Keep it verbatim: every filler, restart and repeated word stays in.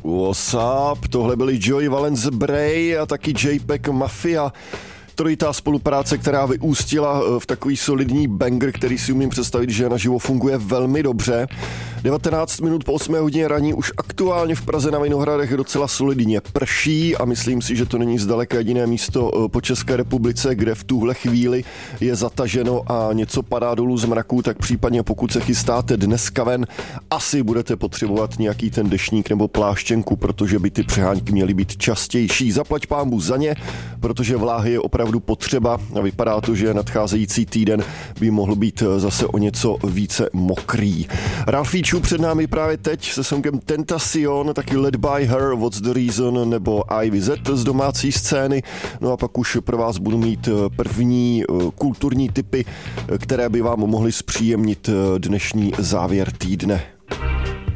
What's up? Tohle byli Joey Valence Bray a taky JPEG Mafia. Trojitá spolupráce, která vyústila v takový solidní banger, který si umím představit, že naživo funguje velmi dobře. devatenáct minut po osmé hodině raní už aktuálně v Praze na Vinohradech docela solidně prší a myslím si, že to není zdaleka jediné místo po České republice, kde v tuhle chvíli je zataženo a něco padá dolů z mraků, tak případně pokud se chystáte dneska ven, asi budete potřebovat nějaký ten deštník nebo pláštěnku, protože by ty přehánky měly být častější. Zaplať pánbu za ně, protože vláhy je opravdu potřeba a vypadá to, že nadcházející týden by mohl být zase o něco více mokrý. Ralfíčů před námi právě teď se songem Tentacion, taky Led by Her, What's the Reason nebo Ivy Z z domácí scény. No a pak už pro vás budu mít první kulturní tipy, které by vám mohly zpříjemnit dnešní závěr týdne.